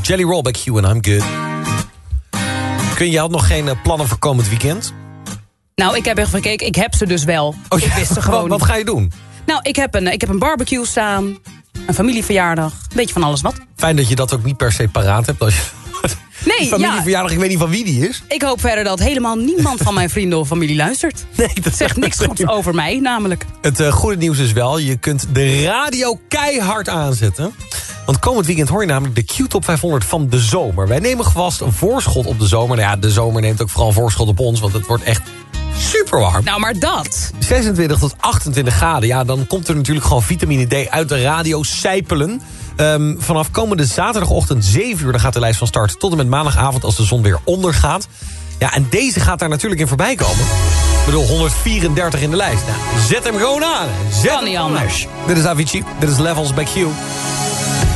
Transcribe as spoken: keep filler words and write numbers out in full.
Jelly Roll bij Q en I'm good. Kun je had nog geen uh, plannen voor komend weekend? Nou, ik heb even gekeken. Ik heb ze dus wel. Oh, ja. Ik wist ze gewoon wat, wat ga je doen? Nou, ik heb, een, ik heb een barbecue staan. Een familieverjaardag. Een beetje van alles wat. Fijn dat je dat ook niet per se paraat hebt. Als je... Nee, familieverjaardag, ja. ik weet niet van wie die is. Ik hoop verder dat helemaal niemand van mijn vrienden of familie luistert. Nee, dat zegt niks goeds over mij, namelijk. Het uh, goede nieuws is wel, je kunt de radio keihard aanzetten. Want komend weekend hoor je namelijk de Q-top vijfhonderd van de zomer. Wij nemen vast een voorschot op de zomer. Nou ja, de zomer neemt ook vooral een voorschot op ons, want het wordt echt super warm. Nou, maar dat. zesentwintig tot achtentwintig graden. Ja, dan komt er natuurlijk gewoon vitamine D uit de radio sijpelen. Um, vanaf komende zaterdagochtend zeven uur... dan gaat de lijst van start tot en met maandagavond als de zon weer ondergaat. Ja, en deze gaat daar natuurlijk in voorbij komen. Ik bedoel, honderdvierendertig in de lijst. Nou, zet hem gewoon aan. Zet kan niet anders. Dit is Avicii, dit is Levels bij Q.